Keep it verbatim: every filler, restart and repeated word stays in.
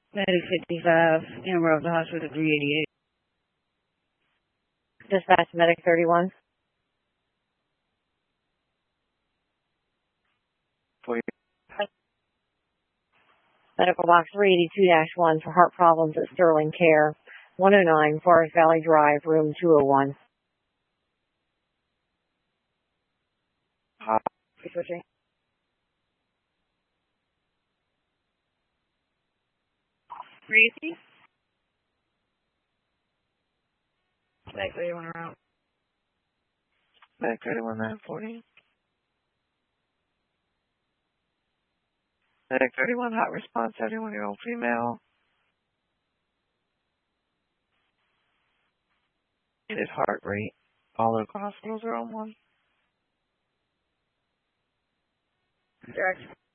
Medic fifty-five, Emerald Hospital three eighty-eight. Dispatch Medic thirty-one. For you. Medical Box three eighty-two dash one for heart problems at Sterling Care. one oh nine Forest Valley Drive, room two oh one. Uh, Switching. Gracie? Medic thirty-one around. Medic thirty-one nine forty. Medic thirty-one, hot response, seventy-one-year-old female. His heart rate. All local hospitals are on one. Direct.